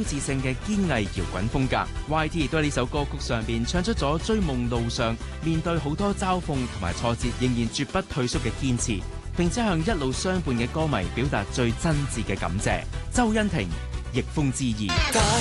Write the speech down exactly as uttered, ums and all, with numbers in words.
誌性嘅堅毅搖滾風格。Y T 亦都喺呢首歌曲上邊唱出咗追夢路上面對好多嘲諷同埋挫折，仍然絕不退縮嘅堅持，並且向一路相伴嘅歌迷表達最真摯嘅感謝。周欣婷，逆風之意。